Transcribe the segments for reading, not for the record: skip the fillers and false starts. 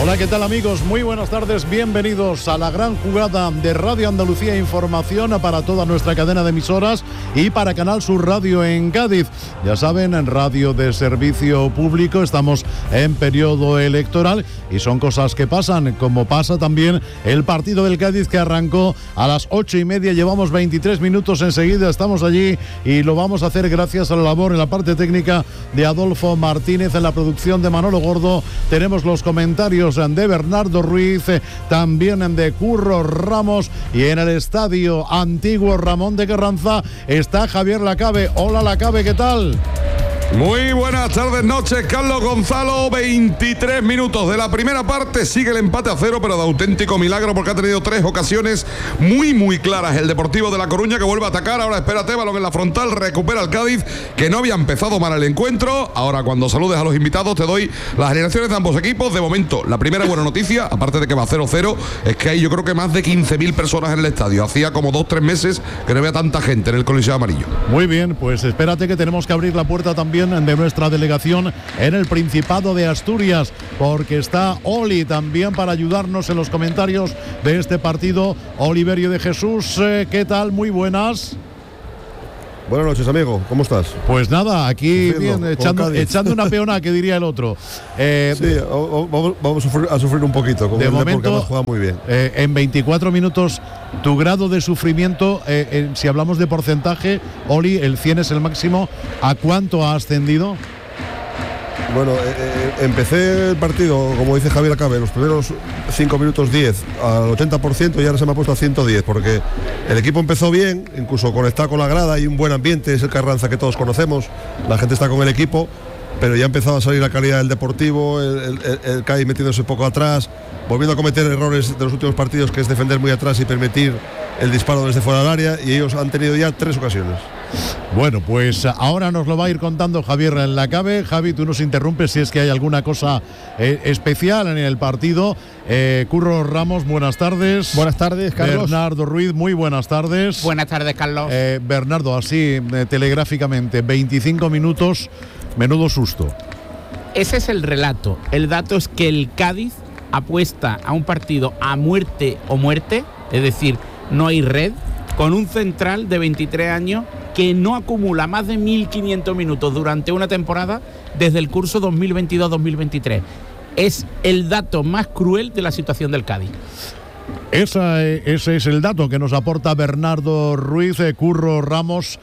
Hola, ¿qué tal amigos? Muy buenas tardes, bienvenidos a la gran jugada de Radio Andalucía Información para toda nuestra cadena de emisoras y para Canal Sur Radio en Cádiz. Ya saben, en radio de servicio público, estamos en periodo electoral y son cosas que pasan, como pasa también el partido del Cádiz que arrancó a las 8:30, llevamos 23 minutos enseguida, estamos allí y lo vamos a hacer gracias a la labor en la parte técnica de Adolfo Martínez, en la producción de Manolo Gordo. Tenemos los comentarios de Bernardo Ruiz, también de Curro Ramos, y en el estadio antiguo Ramón de Carranza está Javier Lacabe. Hola Lacabe, ¿qué tal? Muy buenas tardes, noches, Carlos Gonzalo. 23 minutos de la primera parte, sigue el empate a 0, pero de auténtico milagro porque ha tenido 3 ocasiones muy claras el Deportivo de La Coruña, que vuelve a atacar. Ahora espérate, balón en la frontal, recupera el Cádiz, que no había empezado mal el encuentro. Ahora, cuando saludes a los invitados, te doy las alineaciones de ambos equipos. De momento, la primera buena noticia, aparte de que va 0-0, es que hay, yo creo que más de 15.000 personas en el estadio. Hacía como 2-3 meses que no había tanta gente en el Coliseo Amarillo. Muy bien, pues espérate que tenemos que abrir la puerta también de nuestra delegación en el Principado de Asturias, porque está Oli también para ayudarnos en los comentarios de este partido. Oliverio de Jesús, ¿qué tal? Muy buenas. Buenas noches, amigo. ¿Cómo estás? Pues nada, aquí bien, echando una peona, que diría el otro. Sí, vamos a sufrir un poquito. Con de el momento, porque juega muy bien. En 24 minutos, tu grado de sufrimiento, si hablamos de porcentaje, Oli, el 100 es el máximo. ¿A cuánto ha ascendido? Bueno, empecé el partido, como dice Javier Lacabe, los primeros 5 minutos 10 al 80%, y ahora se me ha puesto a 110, porque el equipo empezó bien, incluso conectado con la grada, hay un buen ambiente, es el Carranza que todos conocemos, la gente está con el equipo, pero ya ha empezado a salir la calidad del Deportivo, el Cádiz metiéndose poco atrás, volviendo a cometer errores de los últimos partidos, que es defender muy atrás y permitir el disparo desde fuera del área, y ellos han tenido ya 3 ocasiones. Bueno, pues ahora nos lo va a ir contando Javier Lacabe. Javi, tú nos interrumpes si es que hay alguna cosa especial en el partido. Curro Ramos, buenas tardes. Buenas tardes, Carlos. Bernardo Ruiz, muy buenas tardes. Buenas tardes, Carlos. Bernardo, así telegráficamente, 25 minutos, menudo susto. Ese es el relato. El dato es que el Cádiz apuesta a un partido a muerte o muerte, es decir, no hay red, con un central de 23 años que no acumula más de 1.500 minutos durante una temporada desde el curso 2022-2023. Es el dato más cruel de la situación del Cádiz. Ese es el dato que nos aporta Bernardo Ruiz. Curro Ramos,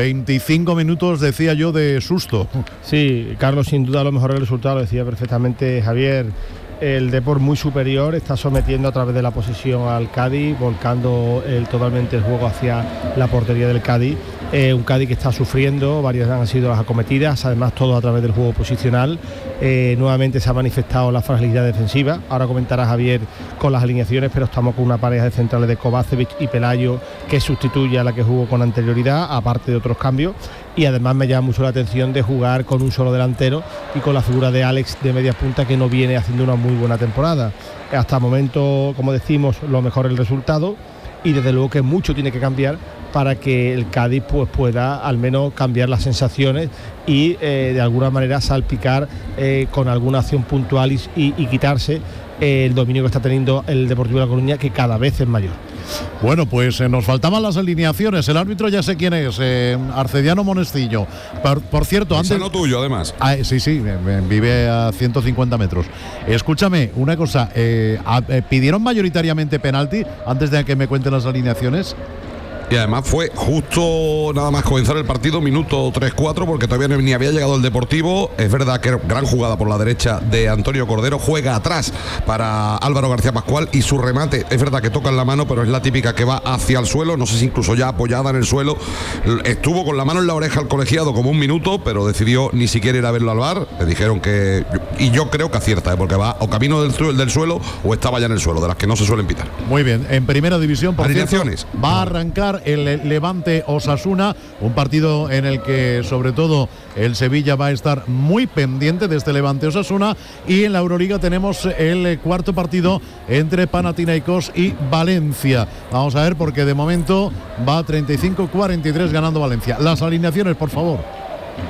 25 minutos, decía yo, de susto. Sí, Carlos, sin duda lo mejor el resultado, lo decía perfectamente Javier. El Depor muy superior, está sometiendo a través de la posesión al Cádiz, volcando totalmente el juego hacia la portería del Cádiz. Un Cádiz que está sufriendo, varias han sido las acometidas, además todo a través del juego posicional. Nuevamente se ha manifestado la fragilidad defensiva. Ahora comentará Javier con las alineaciones, pero estamos con una pareja de centrales de Kovacevic y Pelayo que sustituye a la que jugó con anterioridad, aparte de otros cambios. Y además me llama mucho la atención de jugar con un solo delantero y con la figura de Alex de media punta, que no viene haciendo una muy buena temporada. Hasta el momento, como decimos, lo mejor el resultado, y desde luego que mucho tiene que cambiar para que el Cádiz pues pueda al menos cambiar las sensaciones y de alguna manera salpicar con alguna acción puntual y quitarse el dominio que está teniendo el Deportivo de La Coruña, que cada vez es mayor. Bueno, pues nos faltaban las alineaciones. El árbitro ya sé quién es, Arcediano Monestillo. Por cierto, antes. No tuyo, además. Sí, vive a 150 metros. Escúchame, una cosa. ¿Pidieron mayoritariamente penalti antes de que me cuenten las alineaciones? Y además fue justo nada más comenzar el partido, minuto 3-4, porque todavía ni había llegado el Deportivo. Es verdad que gran jugada por la derecha de Antonio Cordero, juega atrás para Álvaro García Pascual y su remate, es verdad que toca en la mano, pero es la típica que va hacia el suelo, no sé si incluso ya apoyada en el suelo. Estuvo con la mano en la oreja al colegiado como un minuto, pero decidió ni siquiera ir a verlo al VAR. Le dijeron que, y yo creo que acierta, porque va o camino del suelo o estaba ya en el suelo, de las que no se suelen pitar. Muy bien, en primera división, por cierto, va a arrancar el Levante Osasuna, un partido en el que sobre todo el Sevilla va a estar muy pendiente de este Levante Osasuna, y en la Euroliga tenemos el cuarto partido entre Panathinaikos y Valencia. Vamos a ver, porque de momento va 35-43 ganando Valencia. Las alineaciones, por favor.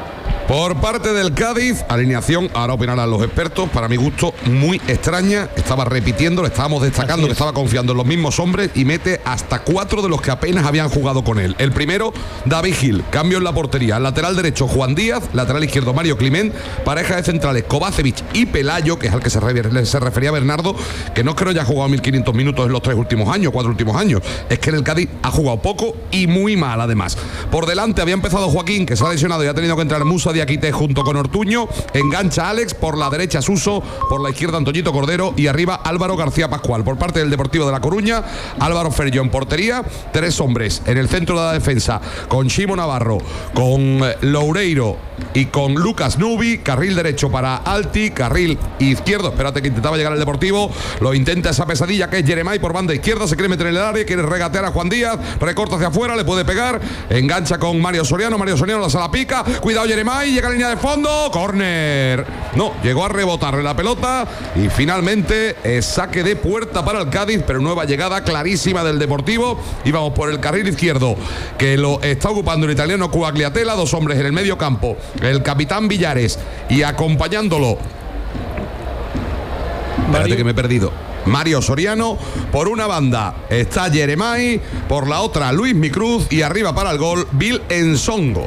Por parte del Cádiz, alineación, ahora opinarán los expertos, para mi gusto muy extraña, estaba repitiendo, le estábamos destacando que estaba confiando en los mismos hombres y mete hasta 4 de los que apenas habían jugado con él. El primero, David Gil, cambio en la portería, al lateral derecho Juan Díaz, lateral izquierdo Mario Climent, pareja de centrales Kovacevic y Pelayo, que es al que se refería Bernardo, que no creo haya jugado 1500 minutos en los 4 últimos años, es que en el Cádiz ha jugado poco y muy mal además. Por delante había empezado Joaquín, que se ha lesionado y ha tenido que entrar Musa Diakité junto con Ortuño, engancha Alex, por la derecha Suso, por la izquierda Antoñito Cordero y arriba Álvaro García Pascual. Por parte del Deportivo de La Coruña, Álvaro Ferrió en portería, 3 hombres en el centro de la defensa, con Ximo Navarro, con Loureiro y con Lucas Nubi, carril derecho para Alti, carril izquierdo, espérate que intentaba llegar el Deportivo, lo intenta esa pesadilla que es Jeremai por banda izquierda, se quiere meter en el área, quiere regatear a Juan Díaz, recorta hacia afuera, le puede pegar, engancha con Mario Soriano la sala pica, cuidado Jeremai, llega a línea de fondo, córner, no, llegó a rebotarle la pelota y finalmente saque de puerta para el Cádiz, pero nueva llegada clarísima del Deportivo, y vamos por el carril izquierdo que lo está ocupando el italiano Quagliatella, 2 hombres en el medio campo, el capitán Villares y acompañándolo, espérate que me he perdido, Mario Soriano, por una banda está Jeremai, por la otra Luis Micruz y arriba para el gol Bill Ensongo.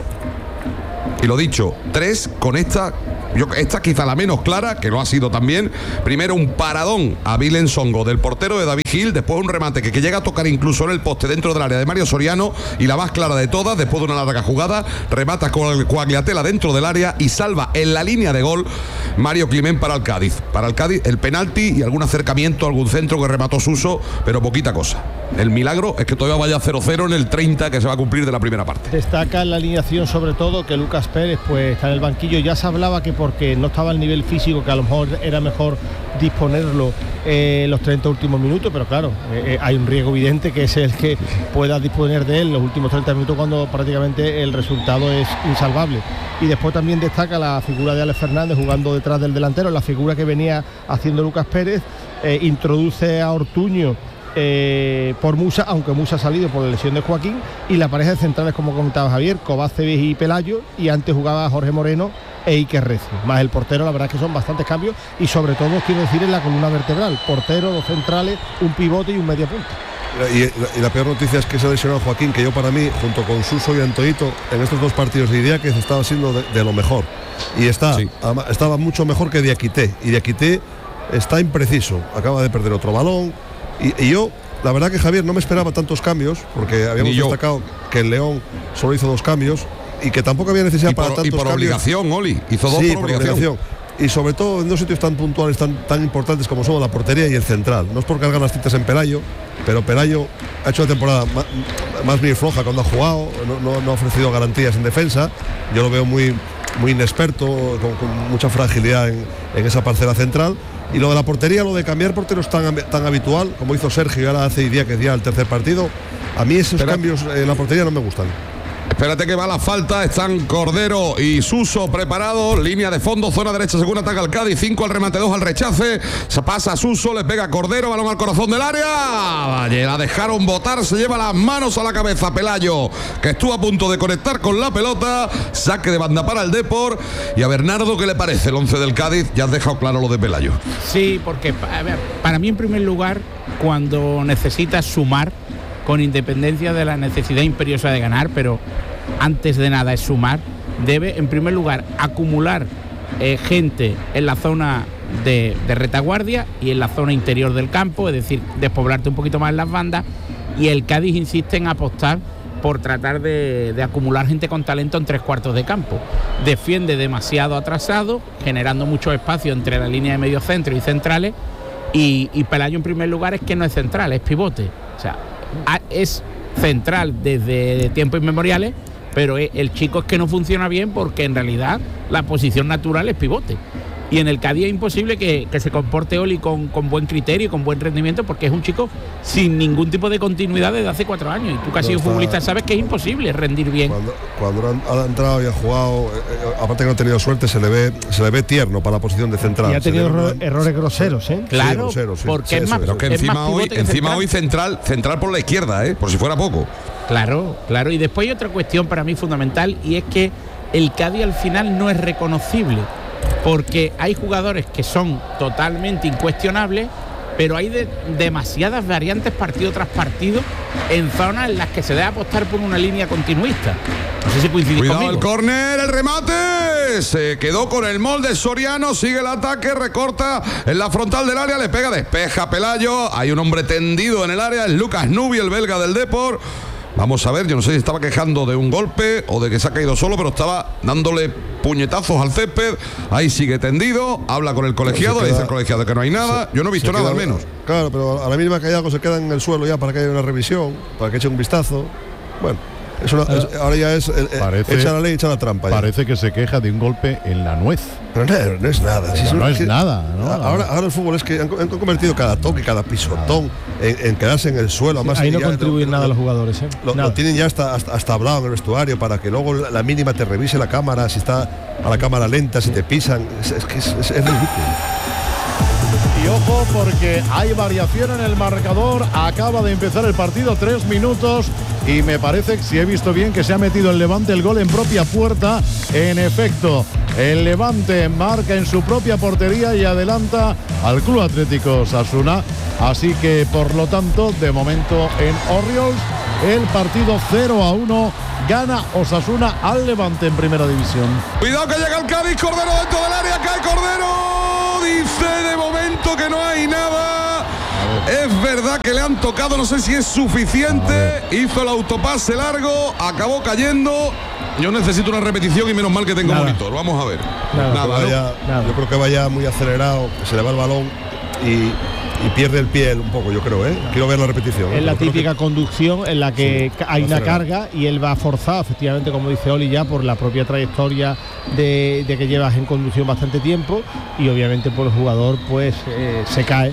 Y lo dicho, 3 con esta quizá la menos clara, que lo ha sido también. Primero un paradón a Bill Ensongo del portero de David Gil, después un remate que llega a tocar incluso en el poste dentro del área de Mario Soriano, y la más clara de todas, después de una larga jugada, remata con el Quagliatella dentro del área y salva en la línea de gol Mario Climent para el Cádiz. Para el Cádiz el penalti y algún acercamiento, algún centro que remató Suso, pero poquita cosa. El milagro es que todavía vaya 0-0 en el 30 que se va a cumplir de la primera parte. Destaca en la alineación sobre todo que Lucas Pérez pues está en el banquillo. Ya se hablaba que porque no estaba al nivel físico, que a lo mejor era mejor disponerlo los 30 últimos minutos, pero claro, hay un riesgo evidente que es el que pueda disponer de él los últimos 30 minutos cuando prácticamente el resultado es insalvable. Y después también destaca la figura de Alex Fernández jugando detrás del delantero, la figura que venía haciendo Lucas Pérez, introduce a Ortuño por Musa, aunque Musa ha salido por la lesión de Joaquín, y la pareja de centrales, como comentaba Javier, Kovacevic y Pelayo, y antes jugaba Jorge Moreno e Iker Recio, más el portero. La verdad es que son bastantes cambios, y sobre todo quiero decir en la columna vertebral, portero, 2 centrales, un pivote y un media punta. Y la peor noticia es que se ha lesionado Joaquín, que yo para mí, junto con Suso y Antoñito, en estos 2 partidos de Idiáquez estaba siendo de lo mejor, y estaba mucho mejor que Diakité, y Diakité está impreciso, acaba de perder otro balón. Y yo, la verdad que Javier, no me esperaba tantos cambios, porque habíamos destacado que el León solo hizo 2 cambios y que tampoco había necesidad para tantos cambios. Y por obligación, Oli, hizo 2 por obligación. Y sobre todo en 2 sitios tan puntuales, tan importantes como son la portería y el central. No es por cargar las tintas en Pelayo, pero Pelayo ha hecho la temporada más bien floja cuando ha jugado, no ha ofrecido garantías en defensa. Yo lo veo muy inexperto, con mucha fragilidad en esa parcela central. Y lo de la portería, lo de cambiar porteros tan habitual, como hizo Sergio y ahora hace Idiáquez ya el tercer partido, a mí esos cambios en la portería no me gustan. Espérate que va la falta, están Cordero y Suso preparados, línea de fondo, zona derecha, según ataca el Cádiz, 5 al remate, 2 al rechace, se pasa Suso, le pega Cordero, balón al corazón del área, la dejaron botar, se lleva las manos a la cabeza Pelayo, que estuvo a punto de conectar con la pelota, saque de banda para el Depor. Y a Bernardo, ¿qué le parece el 11 del Cádiz? Ya has dejado claro lo de Pelayo. Sí, porque a ver, para mí en primer lugar, cuando necesitas sumar, con independencia de la necesidad imperiosa de ganar, pero antes de nada es sumar, debe en primer lugar acumular gente en la zona de retaguardia y en la zona interior del campo, es decir, despoblarte un poquito más en las bandas, y el Cádiz insiste en apostar por tratar de acumular gente con talento en 3/4 de campo. Defiende demasiado atrasado, generando mucho espacio entre la línea de medio centro y centrales, y Pelayo en primer lugar es que no es central, es pivote, o sea, es central desde tiempos inmemoriales, pero el chico es que no funciona bien porque en realidad la posición natural es pivote. Y en el Cádiz es imposible que se comporte Oli con buen criterio, con buen rendimiento, porque es un chico sin ningún tipo de continuidad desde hace 4 años. Y tú que has sido futbolista sabes que es imposible rendir bien. Cuando ha entrado y ha jugado, aparte que no ha tenido suerte, se le ve tierno para la posición de central. Y ha tenido errores groseros, ¿eh? Claro, sí, groseros, sí. Porque es más. Pero que encima hoy central por la izquierda, por si fuera poco. Claro. Y después hay otra cuestión para mí fundamental, y es que el Cádiz al final no es reconocible, porque hay jugadores que son totalmente incuestionables, pero hay demasiadas variantes partido tras partido en zonas en las que se debe apostar por una línea continuista. No sé si coincidís Cuidado conmigo. el córner, el remate. Se quedó con el molde Soriano, sigue el ataque, recorta en la frontal del área, le pega, despeja Pelayo. Hay un hombre tendido en el área, es Lucas Nubi, el belga del Depor. Vamos a ver, yo no sé si estaba quejando de un golpe o de que se ha caído solo, pero estaba dándole puñetazos al césped. Ahí sigue tendido, habla con el colegiado, le dice el colegiado que no hay nada. Yo no he visto nada, al menos. Claro, pero a la mínima que hay algo se queda en el suelo ya para que haya una revisión, para que eche un vistazo. Bueno, ahora ya es echa la ley, echa la trampa. Parece que se queja de un golpe en la nuez. Pero no es nada. Si no es nada, ¿no? Ahora el fútbol es que han convertido cada toque, cada pisotón en quedarse en el suelo. Además, ahí no contribuyen nada los jugadores. Lo tienen ya hasta hablado en el vestuario para que luego la mínima te revise la cámara, si está a la cámara lenta, si te pisan. Es ridículo. Y ojo, porque hay variación en el marcador. Acaba de empezar el partido, 3 minutos. Y me parece, si he visto bien, que se ha metido el Levante el gol en propia puerta. En efecto, el Levante marca en su propia portería y adelanta al Club Atlético Osasuna. Así que, por lo tanto, de momento en Orriols, el partido 0-1. Gana Osasuna al Levante en primera división. Cuidado que llega el Cádiz, Cordero dentro del área, cae Cordero. Dice de momento que no hay nada. Es verdad que le han tocado, no sé si es suficiente. Hizo el autopase largo, acabó cayendo. Yo necesito una repetición y menos mal que tengo monitor. Vamos a ver. Nada. Yo creo que vaya muy acelerado, se le va el balón y pierde el pie un poco, yo creo, Quiero ver la repetición. Es la típica conducción en la que hay una carga y él va forzado, efectivamente, como dice Oli, ya por la propia trayectoria de que llevas en conducción bastante tiempo, y obviamente por el jugador pues se cae.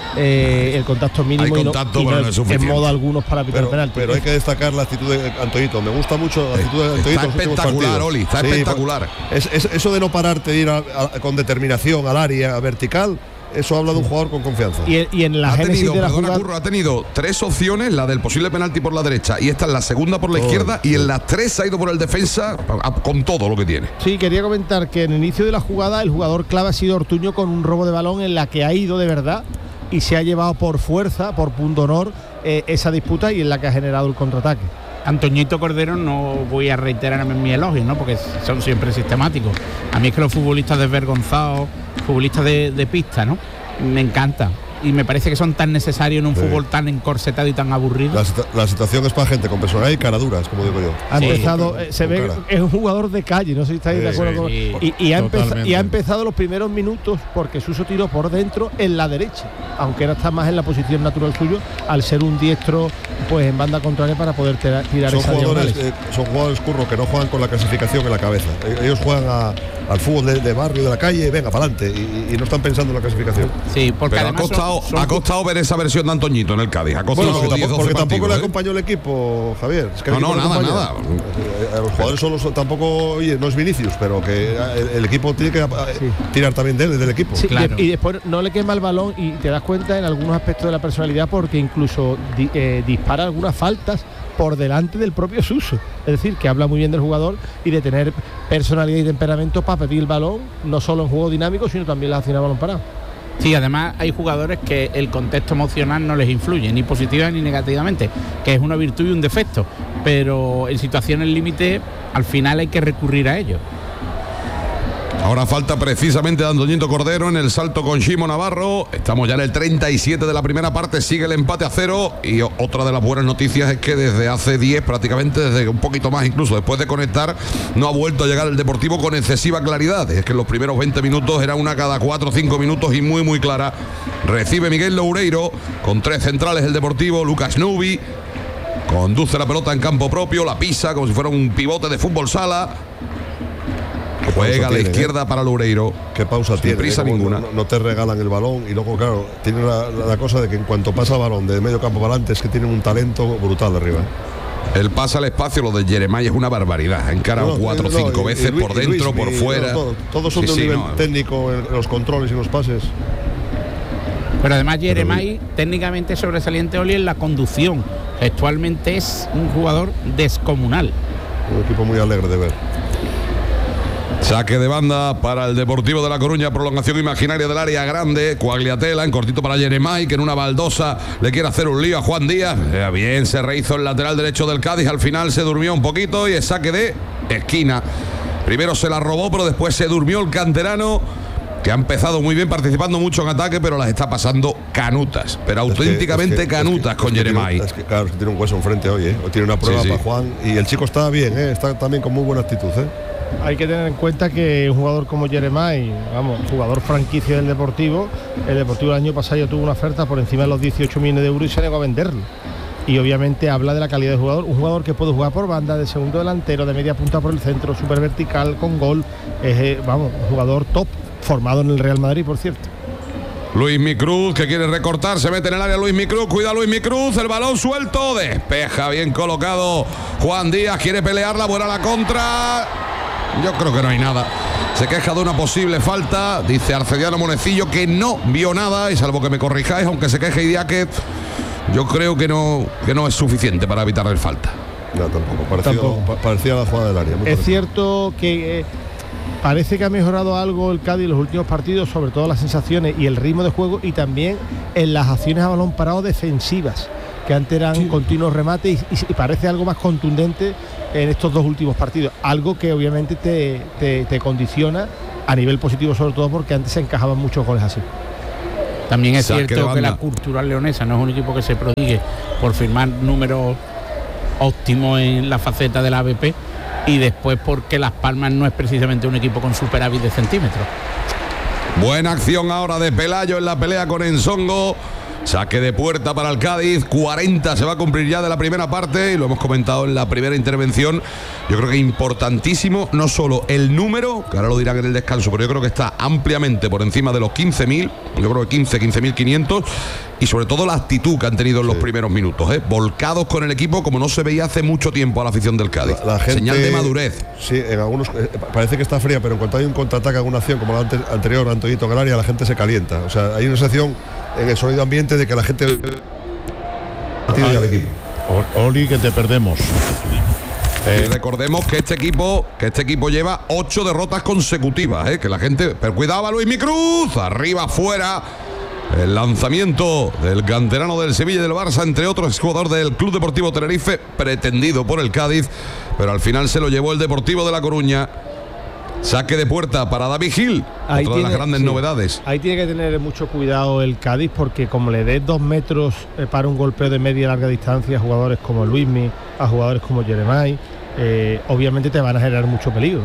El contacto mínimo, hay contacto, y no es en modo algunos para pitar penalti. Pero hay que destacar la actitud de Antoñito. Me gusta mucho la actitud de Antoñito. Está espectacular, Oli, está espectacular. Eso de no pararte, de ir con determinación al área vertical, eso habla de un jugador con confianza. Y en la génesis de la jugada, Curro, ha tenido 3 opciones, la del posible penalti por la derecha y esta es la segunda por la izquierda, y en las 3 ha ido por el defensa con todo lo que tiene. Sí, quería comentar que en el inicio de la jugada el jugador clave ha sido Ortuño, con un robo de balón en la que ha ido de verdad y se ha llevado por fuerza, por punto honor, esa disputa, y en la que ha generado el contraataque. Antoñito Cordero, no voy a reiterarme en mi elogio, ¿no? Porque son siempre sistemáticos. A mí es que los futbolistas desvergonzados, futbolistas de pista, ¿no? Me encanta. Y me parece que son tan necesarios en un fútbol tan encorsetado y tan aburrido. La situación es para gente con personalidad y caraduras, como digo yo. Ha empezado, se ve que es un jugador de calle, no sé si estáis de acuerdo. Y ha empezado los primeros minutos porque Suso tiró por dentro en la derecha, aunque ahora está más en la posición natural suyo, al ser un diestro pues en banda contraria para poder tirar esas diagonales. Son jugadores, Curro, que no juegan con la clasificación en la cabeza. Ellos juegan al fútbol de barrio, de la calle, venga, para adelante, y no están pensando en la clasificación. Sí, porque pero además ha costado ver esa versión de Antoñito en el Cádiz. Ha costado porque tampoco le acompañó el equipo, Javier. Es que nada. Los jugadores solos tampoco, oye, no es Vinicius, pero que el equipo tiene que tirar también del equipo. Sí, claro. Y después no le quema el balón y te das cuenta en algunos aspectos de la personalidad, porque incluso dispara algunas faltas por delante del propio Suso. Es decir, que habla muy bien del jugador y de tener personalidad y temperamento para pedir el balón, no solo en juego dinámico, sino también la acción a balón parado. Sí, además hay jugadores que el contexto emocional no les influye, ni positiva ni negativamente, que es una virtud y un defecto, pero en situaciones límite al final hay que recurrir a ello. Ahora falta precisamente de Antoñito Cordero en el salto con Ximo Navarro. Estamos ya en el 37 de la primera parte, sigue el empate a 0, y otra de las buenas noticias es que desde hace 10, prácticamente desde un poquito más incluso, después de conectar, no ha vuelto a llegar el Deportivo con excesiva claridad. Es que en los primeros 20 minutos era una cada 4 o 5 minutos y muy clara. Recibe Miguel Loureiro con 3 centrales el Deportivo, Lucas Nubi conduce la pelota en campo propio, la pisa como si fuera un pivote de fútbol sala. Juega a la izquierda para Loureiro. Qué pausa tiene. Prisa ninguna. No te regalan el balón, y luego, claro, tiene la cosa de que en cuanto pasa el balón de medio campo para adelante, es que tienen un talento brutal arriba. El pase al espacio, lo de Jeremai, es una barbaridad. Ha encarado 4 o 5 veces por dentro, por fuera. Todos son de un nivel técnico en los controles y los pases. Pero además Jeremai, técnicamente sobresaliente, Oli, en la conducción. Actualmente es un jugador descomunal. Un equipo muy alegre de ver. Saque de banda para el Deportivo de La Coruña, prolongación imaginaria del área grande, Quagliatella en cortito para Jeremai, que en una baldosa le quiere hacer un lío a Juan Díaz. Bien se rehizo el lateral derecho del Cádiz, al final se durmió un poquito y es saque de esquina. Primero se la robó, pero después se durmió el canterano, que ha empezado muy bien, participando mucho en ataque, pero las está pasando canutas, pero auténticamente canutas con Jeremai. Es que claro, es que tiene un hueso enfrente hoy, Hoy tiene una prueba para Juan, y el chico está bien, está también con muy buena actitud, Hay que tener en cuenta que un jugador como Jeremai, jugador franquicia del Deportivo, el Deportivo el año pasado ya tuvo una oferta por encima de los 18 millones de euros y se negó a venderlo. Y obviamente habla de la calidad de jugador, un jugador que puede jugar por banda, de segundo delantero, de media punta por el centro, súper vertical, con gol, un jugador top, formado en el Real Madrid, por cierto. Luismi Cruz, que quiere recortar, se mete en el área Luismi Cruz, cuida Luismi Cruz, el balón suelto, despeja, bien colocado Juan Díaz, quiere pelearla, buena la contra. Yo creo que no hay nada. Se queja de una posible falta, dice Arcediano Monecillo que no vio nada, y salvo que me corrijáis, aunque se queje Idiáquez, yo creo que no es suficiente para evitar el falta. No, tampoco. Parecía la jugada del área. Es cierto que parece que ha mejorado algo el Cádiz en los últimos partidos, sobre todo las sensaciones y el ritmo de juego, y también en las acciones a balón parado defensivas, que antes eran continuos remates y parece algo más contundente en estos dos últimos partidos, algo que obviamente te condiciona a nivel positivo, sobre todo porque antes se encajaban muchos goles así. También es cierto que la Cultural Leonesa no es un equipo que se prodigue por firmar números óptimos en la faceta de la ABP, y después porque Las Palmas no es precisamente un equipo con superávit de centímetros. Buena acción ahora de Pelayo en la pelea con Ensongo. Saque de puerta para el Cádiz, 40 se va a cumplir ya de la primera parte, y lo hemos comentado en la primera intervención. Yo creo que importantísimo no solo el número, que ahora lo dirán en el descanso, pero yo creo que está ampliamente por encima de los 15.000, yo creo que 15.500, y sobre todo la actitud que han tenido en los primeros minutos, volcados con el equipo como no se veía hace mucho tiempo a la afición del Cádiz. La gente, señal de madurez. Sí, en algunos parece que está fría, pero en cuanto hay un contraataque, alguna acción como la anterior, Antoñito en el área, la gente se calienta. O sea, hay una sensación en el sonido ambiente de que la gente al equipo. Oli, que te perdemos. Y recordemos que este equipo lleva 8 derrotas consecutivas, que la gente, pero cuidado a Luismi Cruz, arriba, fuera. El lanzamiento del canterano del Sevilla y del Barça, entre otros, es jugador del Club Deportivo Tenerife, pretendido por el Cádiz, pero al final se lo llevó el Deportivo de La Coruña. Saque de puerta para David Gil, otra de las grandes novedades. Ahí tiene que tener mucho cuidado el Cádiz, porque como le des 2 metros para un golpeo de media y larga distancia a jugadores como Luismi, a jugadores como Jeremai, obviamente te van a generar mucho peligro.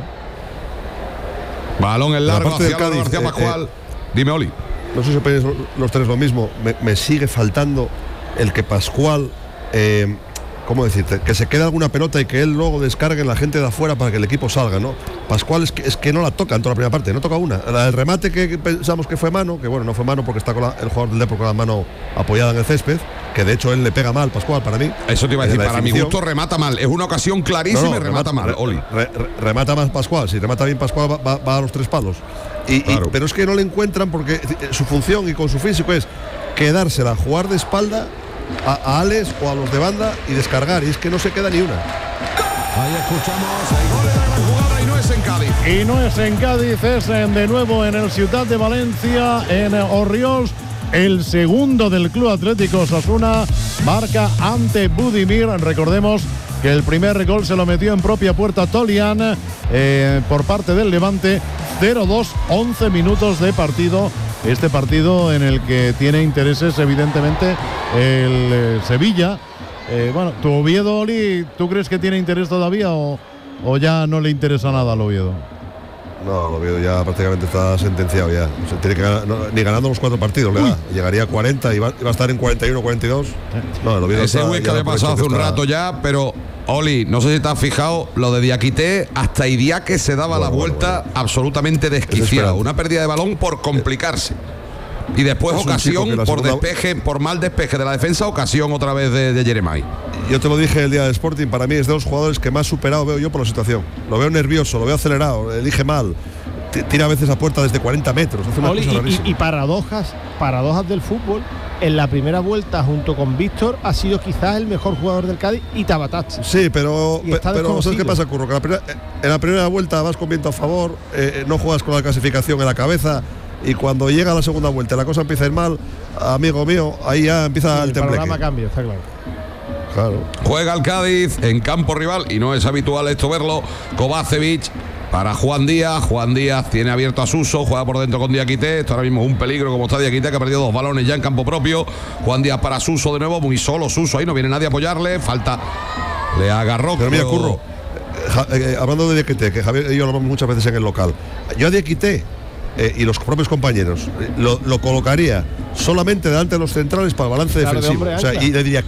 Balón en largo hacia García Pascual. Dime, Oli. No sé si opináis los tres lo mismo. Me sigue faltando el que Pascual, ¿cómo decirte? Que se quede alguna pelota y que él luego descargue en la gente de afuera para que el equipo salga, ¿no? Pascual es que no la toca en toda la primera parte, no toca una. El remate que pensamos que fue mano, que bueno, no fue mano porque está con el jugador del Depor con la mano apoyada en el césped, que de hecho él le pega mal, Pascual, para mí. Eso te iba a decir, para mi gusto remata mal. Es una ocasión clarísima y remata mal, Oli. Remata más Pascual, si remata bien Pascual va a los 3 palos. Pero es que no le encuentran, porque su función y con su físico es quedársela, jugar de espalda a Alex o a los de banda y descargar, y es que no se queda ni una. Ahí escuchamos el gol de la gran jugada, y no es en Cádiz. Y no es en Cádiz, es de nuevo en el Ciutat de Valencia, en Orriols. El segundo del Club Atlético Osasuna marca ante Budimir. Recordemos que el primer gol se lo metió en propia puerta Tolian por parte del Levante. 0-2, 11 minutos de partido. Este partido en el que tiene intereses evidentemente el Sevilla. Bueno, tu Oviedo, Oli, ¿tú crees que tiene interés todavía o ya no le interesa nada al Oviedo? No, el Oviedo ya prácticamente está sentenciado ya. O sea, tiene que ganar, ni ganando los 4 partidos le da. Llegaría a 40 y va a estar en 41, 42. No, el Oviedo ese Huesca le pasó hace un rato ya, pero Oli, no sé si te has fijado, lo de Diakité, hasta Idiáquez se daba la vuelta absolutamente desquiciado. Una pérdida de balón por complicarse. Y después ocasión por despeje, por mal despeje de la defensa, ocasión otra vez de Jeremai. Yo te lo dije el día de Sporting, para mí es de los jugadores que más superado veo yo por la situación. Lo veo nervioso, lo veo acelerado, elige mal. tira a veces a puerta desde 40 metros, hace una cosa rarísima. Y paradojas del fútbol. En la primera vuelta, junto con Víctor, ha sido quizás el mejor jugador del Cádiz y Tabatachi. Sí, pero ¿sabes qué pasa, Curro? Que en la primera vuelta vas con viento a favor, no juegas con la clasificación en la cabeza, y cuando llega la segunda vuelta la cosa empieza a ir mal, amigo mío, ahí ya empieza el tembleque. El panorama cambia, está claro. Claro. Juega el Cádiz en campo rival y no es habitual esto verlo. Kovacevic para Juan Díaz. Juan Díaz tiene abierto a Suso, juega por dentro con Diakité. Esto ahora mismo es un peligro como está Diakité, que ha perdido 2 balones ya en campo propio. Juan Díaz para Suso de nuevo, muy solo Suso, ahí no viene nadie a apoyarle. Falta, le agarró. Pero mira, Curro, hablando de Diakité, que Javier y yo hablamos muchas veces en el local, yo a Diakité y los propios compañeros lo colocaría solamente delante de los centrales para el balance defensivo, o sea, y le diría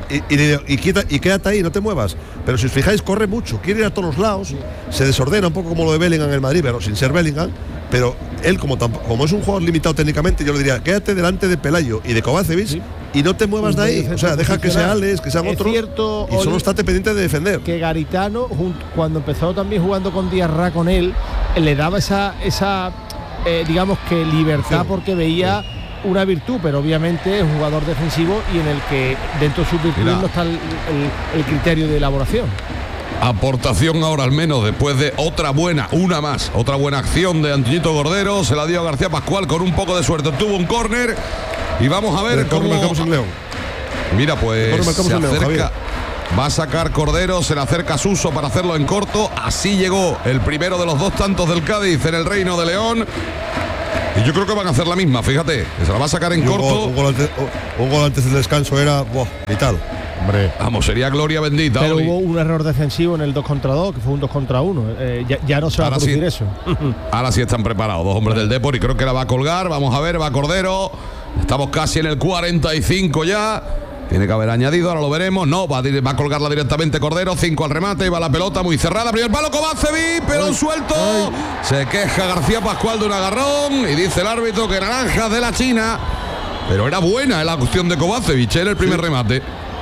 y quédate ahí, no te muevas. Pero si os fijáis, corre mucho, quiere ir a todos los lados, se desordena un poco como lo de Bellingham en el Madrid, pero sin ser Bellingham. Pero él, como es un jugador limitado técnicamente, yo le diría, quédate delante de Pelayo y de Kovacevic, y no te muevas de ahí. O sea, deja que sea Alex, que sean otros, cierto, y solo estate pendiente de defender. Que Garitano, cuando empezó también jugando con Diarra con él, le daba esa digamos que libertad, porque veía una virtud, pero obviamente es un jugador defensivo y en el que dentro de sus virtudes no está el criterio de elaboración. Aportación ahora al menos, después de otra buena acción de Antoñito Cordero. Se la dio a García Pascual con un poco de suerte, tuvo un córner y vamos a ver cómo mira, pues se acerca, va a sacar Cordero, se le acerca Suso para hacerlo en corto. Así llegó el primero de los 2 tantos del Cádiz en el Reino de León. Y yo creo que van a hacer la misma, fíjate, se la va a sacar en corto. Un gol antes del descanso era vital. Hombre, vamos, sería gloria bendita. Pero hubo un error defensivo en el 2 contra 2, que fue un 2 contra 1. Ya no se va a producir eso. Ahora sí están preparados 2 hombres del Depor y creo que la va a colgar. Vamos a ver, va Cordero. Estamos casi en el 45 ya. Tiene que haber añadido, ahora lo veremos. No, va a colgarla directamente Cordero. 5 al remate, y va la pelota muy cerrada. Primer palo, Kovacevic, pero suelto. Se queja García Pascual de un agarrón y dice el árbitro que naranjas de la China. Pero era buena la acción de Kovacevic en el primer remate.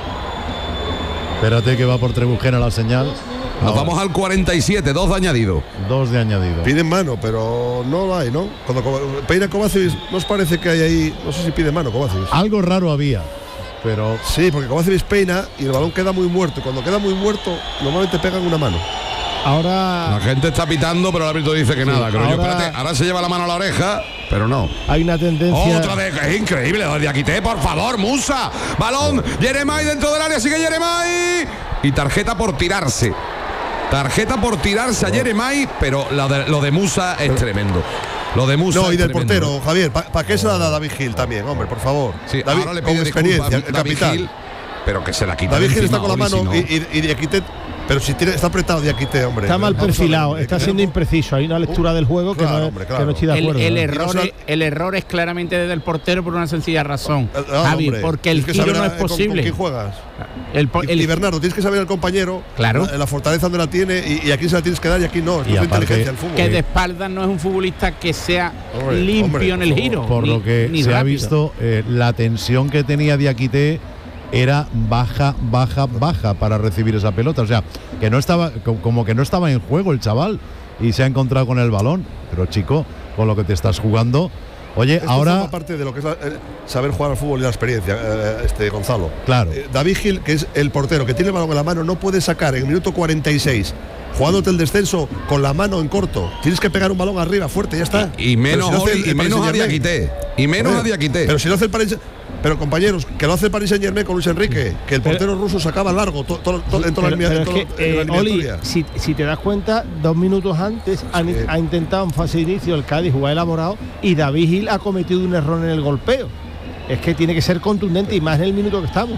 Espérate que va por Trebujena la señal. Nos vamos al 47, 2 de añadido. 2 de añadido. Piden mano, pero no lo hay, ¿no? Cuando peina Kovacevic, ¿nos parece que hay ahí? No sé si pide mano Kovacevic. Algo raro había. Pero sí, porque Kovacevic peina y el balón queda muy muerto. Y cuando queda muy muerto, normalmente pegan una mano. Ahora la gente está pitando, pero el árbitro dice que nada. Creo yo, espérate, ahora se lleva la mano a la oreja, pero no. Hay una tendencia. Otra vez, es increíble. Diakité, por favor, Musa. Balón, Yeremay dentro del área, sigue Yeremay. Y tarjeta por tirarse. Tarjeta por tirarse a Yeremay, pero lo de Musa es tremendo. Lo de Musa. No, y del portero, Javier, ¿para qué se la da David Gil también, hombre, por favor? Sí, David, ahora le pide experiencia, el capitán. Gil, pero que se la quita. David Gil está con la mano y Diakité. Pero si está apretado Diakité, hombre. Está mal perfilado, está siendo impreciso. Hay una lectura del juego que no estoy de acuerdo. El error es claramente desde el portero por una sencilla razón, Javi, porque el giro no es posible. ¿Con quién juegas? Y Bernardo, tienes que saber al compañero, claro, la fortaleza donde la tiene y aquí se la tienes que dar y aquí no. Es inteligencia el fútbol. Que de espaldas no es un futbolista que sea limpio en el giro. Por lo que se ha visto, la tensión que tenía Diakité era baja para recibir esa pelota, o sea, que no estaba, como que no estaba en juego el chaval y se ha encontrado con el balón, pero chico, con lo que te estás jugando. Oye, esto ahora forma parte de lo que es saber jugar al fútbol y la experiencia, Gonzalo. Claro. David Gil, que es el portero que tiene el balón en la mano, no puede sacar en el minuto 46 jugándote el descenso con la mano en corto. Tienes que pegar un balón arriba fuerte, ya está. Y menos a Diakité. Y menos a Diakité. Pero si no hace el Paris. Pero compañeros, que lo hace el Paris Saint-Germain con Luis Enrique, que el portero ruso sacaba largo en toda la eliminatoria. Si te das cuenta, 2 minutos antes ha intentado en fase de inicio el Cádiz jugar elaborado y David Gil ha cometido un error en el golpeo. Es que tiene que ser contundente y más en el minuto que estamos.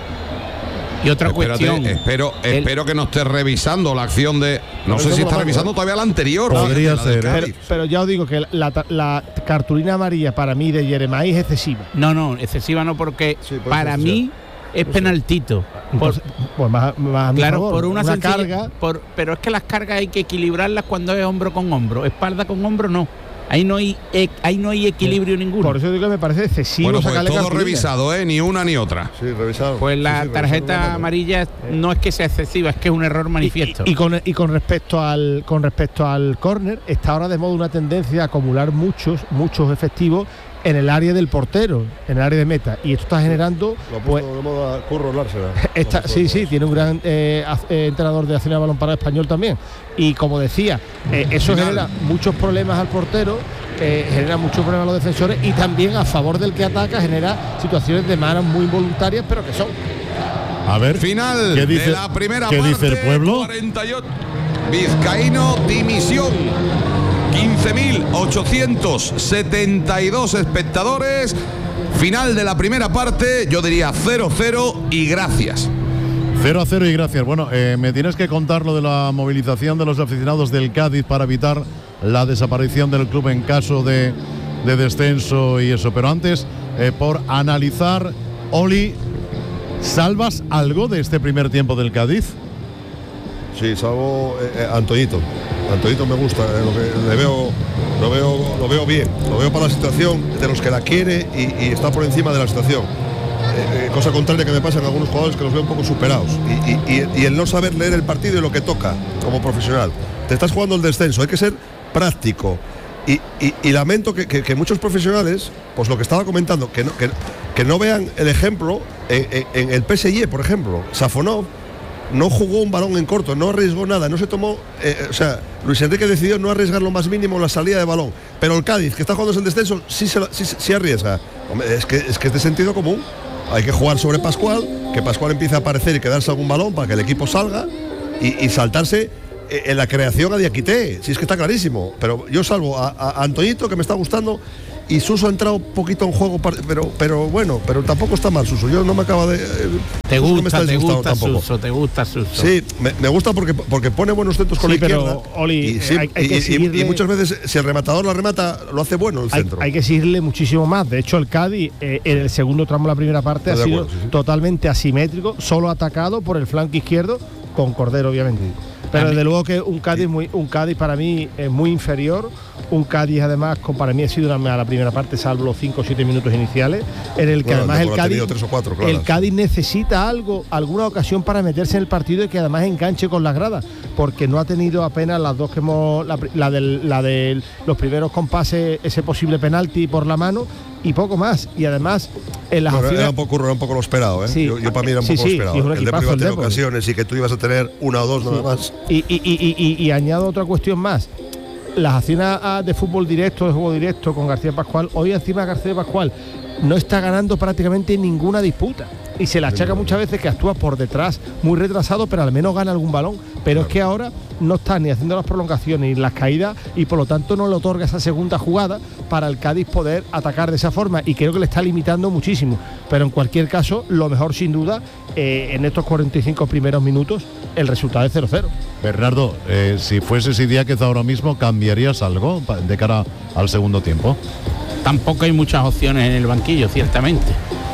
Y otra cuestión. Espero que no esté revisando la acción de. No sé si está revisando todavía la anterior. Podría ser. Pero ya os digo que la cartulina amarilla para mí de Yeremay es excesiva. No, excesiva no, porque para mí es penaltito. Pues más claro, favor, por una carga. Pero es que las cargas hay que equilibrarlas cuando es hombro con hombro. Espalda con hombro no. Ahí no hay equilibrio ninguno. Por eso digo que me parece excesivo. Bueno, pues sacarle todo cartulina. revisado, ni una ni otra. Sí, revisado. Pues la Sí, tarjeta revisado. amarilla no es que sea excesiva, es que es un error manifiesto. Y con respecto al córner, está ahora de moda una tendencia a acumular muchos efectivos en el área del portero, en el área de meta, y esto está generando Lo ha puesto pues de moda Curro Lársena. sí, tiene un gran entrenador de acción de balón parado español también, y como decía, eso genera muchos problemas al portero, genera muchos problemas a los defensores, y también a favor del que ataca genera situaciones de manos muy involuntarias, pero que son A ver, Final ¿qué dice, de la primera ¿qué parte. dice el pueblo? 48. Vizcaíno, dimisión. 15.872 espectadores. Final de la primera parte, yo diría 0-0 y gracias. 0-0 y gracias. Bueno, me tienes que contar lo de la movilización de los aficionados del Cádiz para evitar la desaparición del club en caso de descenso y eso. Pero antes, por analizar, Oli, ¿salvas algo de este primer tiempo del Cádiz? Sí, salvo Antoñito. Antoñito me gusta, lo veo bien, lo veo para la situación de los que la quiere y está por encima de la situación. Cosa contraria que me pasa en algunos jugadores que los veo un poco superados y el no saber leer el partido y lo que toca como profesional. Te estás jugando el descenso, hay que ser práctico y lamento que muchos profesionales, pues lo que estaba comentando, que no vean el ejemplo en el PSG, por ejemplo. Safonov no jugó un balón en corto, no arriesgó nada, no se tomó, Luis Enrique decidió no arriesgar lo más mínimo en la salida de balón, pero el Cádiz, que está jugando en descenso, sí arriesga. Hombre, es que es de sentido común. Hay que jugar sobre Pascual, que Pascual empiece a aparecer y quedarse algún balón para que el equipo salga y saltarse en la creación a Diakité, si es que está clarísimo. Pero yo salvo a Antoñito, que me está gustando, y Suso ha entrado un poquito en juego, pero bueno, pero tampoco está mal Suso. Yo no me acaba de... Te gusta Suso. Sí, me gusta porque pone buenos centros con la izquierda. Pero, Oli, y muchas veces, si el rematador la remata, lo hace bueno el centro. Hay que seguirle muchísimo más. De hecho, el Cádiz, en el segundo tramo de la primera parte, ha sido totalmente asimétrico, solo atacado por el flanco izquierdo, con Cordero, obviamente. Pero desde luego que un Cádiz para mí es muy inferior. Un Cádiz, además, para mí ha sido una mala primera parte, salvo los 5 o 7 minutos iniciales, en el que además el Cádiz, 3 o 4, claro. El Cádiz necesita alguna ocasión para meterse en el partido y que además enganche con las gradas, porque no ha tenido apenas las dos que hemos, la de los primeros compases, ese posible penalti por la mano, y poco más. Y además en las era un poco lo esperado, ¿eh? Sí, yo para mí era un poco lo esperado. El Depor iba a tener ocasiones y que tú ibas a tener una o dos nada más. Y añado otra cuestión más. Las acciones de fútbol directo, de juego directo con García Pascual, hoy encima García Pascual no está ganando prácticamente ninguna disputa y se le achaca muchas veces que actúa por detrás muy retrasado, pero al menos gana algún balón, pero es que ahora no está ni haciendo las prolongaciones ni las caídas y por lo tanto no le otorga esa segunda jugada para el Cádiz poder atacar de esa forma, y creo que le está limitando muchísimo. Pero en cualquier caso, lo mejor sin duda en estos 45 primeros minutos, el resultado es 0-0. Bernardo, si fuese Sidiáquez ahora mismo, ¿cambiarías algo de cara al segundo tiempo? Tampoco hay muchas opciones en el banquillo, ciertamente,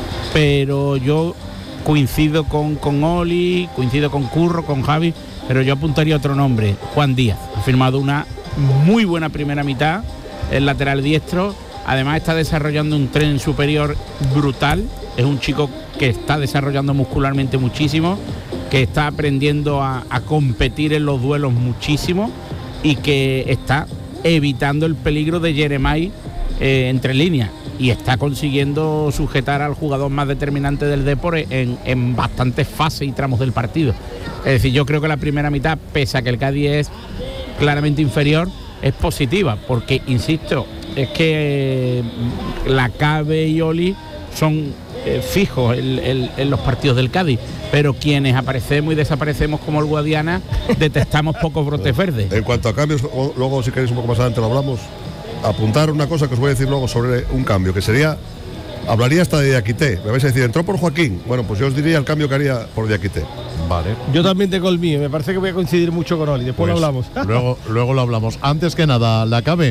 pero yo coincido con Oli, coincido con Curro, con Javi, pero yo apuntaría otro nombre. Juan Díaz ha firmado una muy buena primera mitad, el lateral diestro, además está desarrollando un tren superior brutal, es un chico que está desarrollando muscularmente muchísimo, que está aprendiendo a competir en los duelos muchísimo y que está evitando el peligro de Jeremai entre líneas, y está consiguiendo sujetar al jugador más determinante del Depor en bastantes fases y tramos del partido. Es decir, yo creo que la primera mitad, pese a que el Cádiz es claramente inferior, es positiva, porque, insisto, es que la Cabe y Oli son fijos en los partidos del Cádiz, pero quienes aparecemos y desaparecemos como el Guadiana detectamos pocos brotes verdes. En cuanto a cambios, luego si queréis un poco más adelante lo hablamos. Apuntar una cosa que os voy a decir luego sobre un cambio, que sería, hablaría hasta de Diakité. Me vais a decir, entró por Joaquín. Bueno, pues yo os diría el cambio que haría por Diakité. Vale. Yo también tengo el mío, me parece que voy a coincidir mucho con Oli, después pues lo hablamos. Luego lo hablamos. Antes que nada, la Cabe,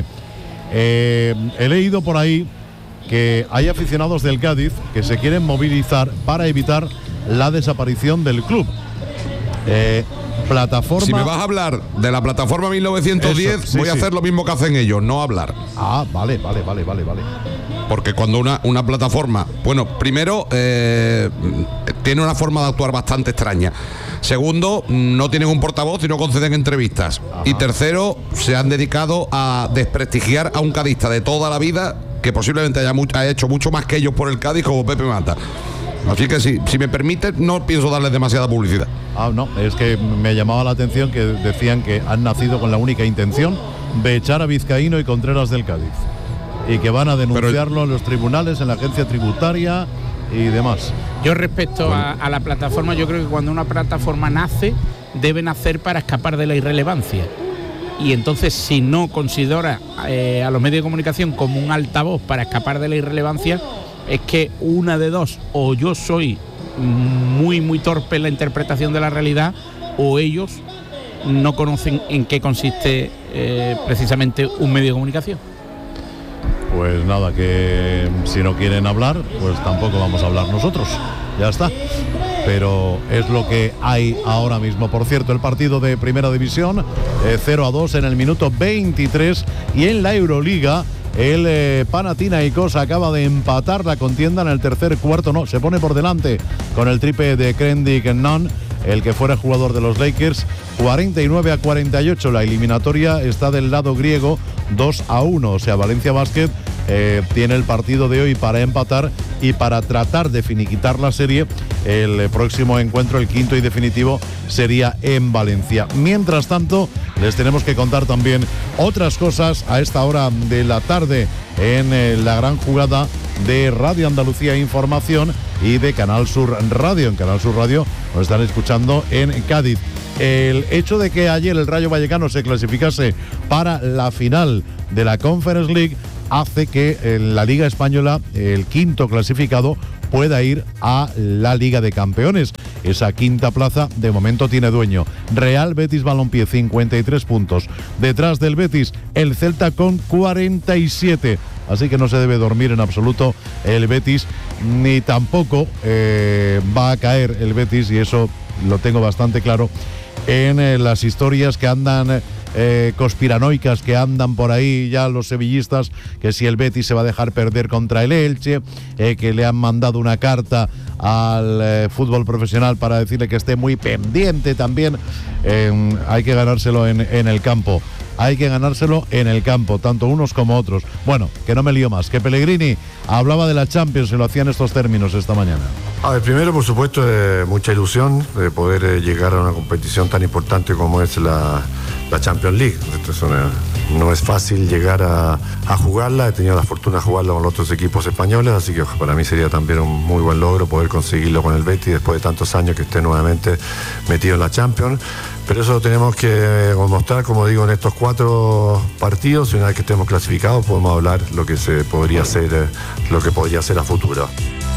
he leído por ahí que hay aficionados del Cádiz que se quieren movilizar para evitar la desaparición del club. plataforma. Si me vas a hablar de la plataforma 1910, Eso, sí, voy a hacer lo mismo que hacen ellos, no hablar. Ah, vale. Porque cuando una plataforma, bueno, primero tiene una forma de actuar bastante extraña. Segundo, no tienen un portavoz y no conceden entrevistas. Ajá. Y tercero, se han dedicado a desprestigiar a un cadista de toda la vida que posiblemente ha hecho mucho más que ellos por el Cádiz, como Pepe Mata. Así que si me permite, no pienso darles demasiada publicidad. Ah, no, es que me llamaba la atención que decían que han nacido con la única intención de echar a Vizcaíno y Contreras del Cádiz. Y que van a denunciarlo en los tribunales, en la agencia tributaria y demás. Yo respecto a la plataforma, yo creo que cuando una plataforma nace, debe nacer para escapar de la irrelevancia. Y entonces, si no considera a los medios de comunicación como un altavoz para escapar de la irrelevancia, es que una de dos: o yo soy muy torpe en la interpretación de la realidad, o ellos no conocen en qué consiste precisamente un medio de comunicación. Pues nada, que si no quieren hablar, pues tampoco vamos a hablar nosotros. Ya está. Pero es lo que hay ahora mismo. Por cierto, el partido de Primera División, 0-2 en el minuto 23. Y en la Euroliga, el Panathinaikos acaba de empatar la contienda en el tercer cuarto. No, se pone por delante con el triple de Kendrick Nunn, el que fuera jugador de los Lakers, 49-48. La eliminatoria está del lado griego, 2-1. O sea, Valencia Basket tiene el partido de hoy para empatar y para tratar de finiquitar la serie. El próximo encuentro, el quinto y definitivo, sería en Valencia. Mientras tanto, les tenemos que contar también otras cosas a esta hora de la tarde en la gran jugada de Radio Andalucía Información y de Canal Sur Radio. En Canal Sur Radio nos están escuchando en Cádiz. El hecho de que ayer el Rayo Vallecano se clasificase para la final de la Conference League hace que en la Liga Española el quinto clasificado pueda ir a la Liga de Campeones. Esa quinta plaza de momento tiene dueño. Real Betis Balompié, 53 puntos. Detrás del Betis, el Celta con 47. Así que no se debe dormir en absoluto el Betis, ni tampoco va a caer el Betis, y eso lo tengo bastante claro, en las historias que andan conspiranoicas que andan por ahí ya los sevillistas, que si el Betis se va a dejar perder contra el Elche, que le han mandado una carta al fútbol profesional para decirle que esté muy pendiente también. Hay que ganárselo en el campo. Hay que ganárselo en el campo, tanto unos como otros. Bueno, que no me lío más, que Pellegrini hablaba de la Champions y lo hacía en estos términos esta mañana. A ver, primero, por supuesto, mucha ilusión de poder llegar a una competición tan importante como es la Champions League. Entonces, no es fácil llegar a jugarla. He tenido la fortuna de jugarla con los otros equipos españoles, así que para mí sería también un muy buen logro poder conseguirlo con el Betis después de tantos años que esté nuevamente metido en la Champions. Pero eso lo tenemos que demostrar, como digo, en estos 4 partidos, y una vez que estemos clasificados podemos hablar lo que se podría hacer, lo que podría ser a futuro.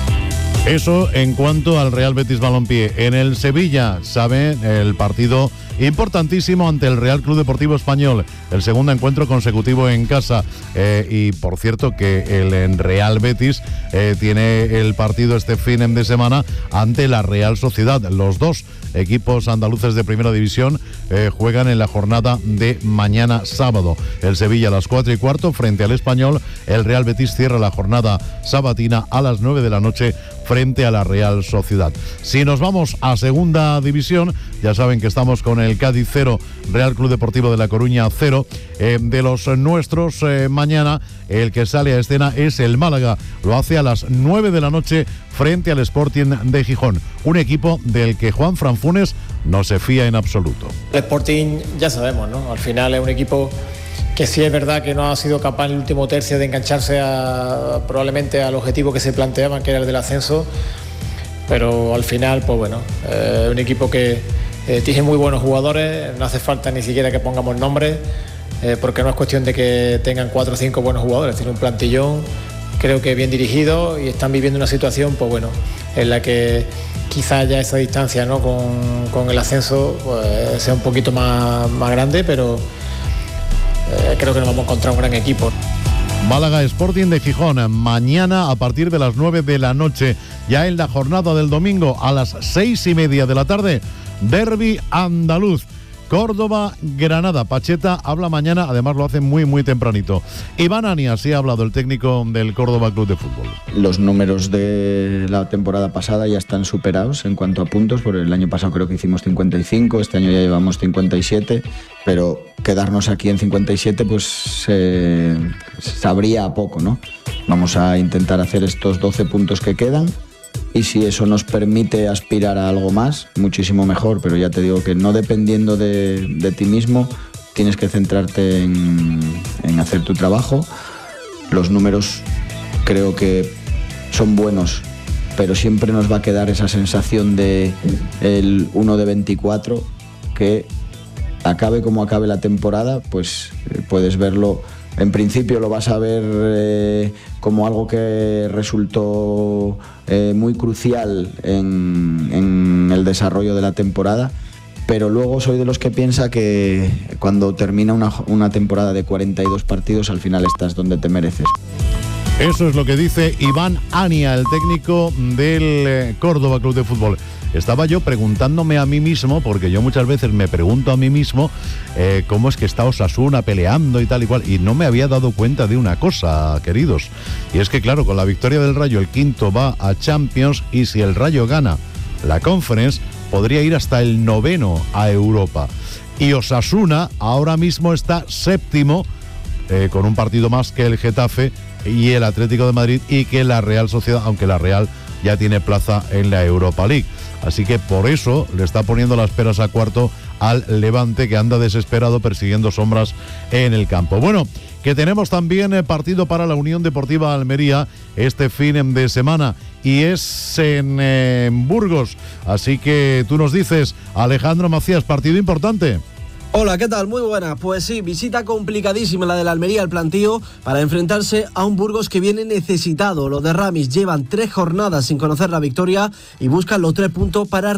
Eso en cuanto al Real Betis Balompié. En el Sevilla, ¿saben? El partido importantísimo ante el Real Club Deportivo Español, el segundo encuentro consecutivo en casa, y por cierto que el Real Betis tiene el partido este fin de semana ante la Real Sociedad. Los dos equipos andaluces de Primera División juegan en la jornada de mañana sábado. El Sevilla a las 4:15 frente al Español. El Real Betis cierra la jornada sabatina a las 9 de la noche frente a la Real Sociedad. Si nos vamos a Segunda División, ya saben que estamos con el Cádiz 0, Real Club Deportivo de La Coruña 0. De los nuestros, mañana el que sale a escena es el Málaga. Lo hace a las 9 de la noche frente al Sporting de Gijón. Un equipo del que Juan Franfunes no se fía en absoluto. El Sporting ya sabemos, ¿no? Al final es un equipo que sí es verdad que no ha sido capaz en el último tercio de engancharse probablemente al objetivo que se planteaban, que era el del ascenso, pero al final, pues bueno, un equipo que tiene muy buenos jugadores, no hace falta ni siquiera que pongamos nombres, porque no es cuestión de que tengan 4 o 5 buenos jugadores, tiene un plantillón, creo que bien dirigido, y están viviendo una situación, pues bueno, en la que quizás ya esa distancia, ¿no?, con el ascenso pues, sea un poquito más grande, pero creo que nos vamos a encontrar un gran equipo. Málaga Sporting de Gijón, mañana a partir de las 9 de la noche. Ya en la jornada del domingo a las 6:30 de la tarde, derbi andaluz. Córdoba-Granada. Pacheta habla mañana, además lo hace muy muy tempranito. Iván Ania, sí ha hablado el técnico del Córdoba Club de Fútbol. Los números de la temporada pasada ya están superados en cuanto a puntos, porque el año pasado creo que hicimos 55, este año ya llevamos 57, pero quedarnos aquí en 57 pues sabría a poco, ¿no? Vamos a intentar hacer estos 12 puntos que quedan. Y si eso nos permite aspirar a algo más, muchísimo mejor, pero ya te digo que no dependiendo de ti mismo, tienes que centrarte en hacer tu trabajo. Los números creo que son buenos, pero siempre nos va a quedar esa sensación de el 1 de 24, que acabe como acabe la temporada, pues puedes verlo. En principio lo vas a ver como algo que resultó muy crucial en el desarrollo de la temporada, pero luego soy de los que piensa que cuando termina una temporada de 42 partidos, al final estás donde te mereces. Eso es lo que dice Iván Ania, el técnico del Córdoba Club de Fútbol. Estaba yo preguntándome a mí mismo, porque yo muchas veces me pregunto a mí mismo cómo es que está Osasuna peleando y tal y cual, y no me había dado cuenta de una cosa, queridos, y es que claro, con la victoria del Rayo el quinto va a Champions, y si el Rayo gana la Conference podría ir hasta el 9º a Europa, y Osasuna ahora mismo está séptimo con un partido más que el Getafe y el Atlético de Madrid y que la Real Sociedad, aunque la Real ya tiene plaza en la Europa League. Así que por eso le está poniendo las peras a cuarto al Levante, que anda desesperado persiguiendo sombras en el campo. Bueno, que tenemos también partido para la Unión Deportiva Almería este fin de semana, y es en Burgos. Así que tú nos dices, Alejandro Macías, partido importante. Hola, ¿qué tal? Muy buena. Pues sí, visita complicadísima la de la Almería al plantío para enfrentarse a un Burgos que viene necesitado. Los de Ramis llevan 3 jornadas sin conocer la victoria y buscan los 3 puntos para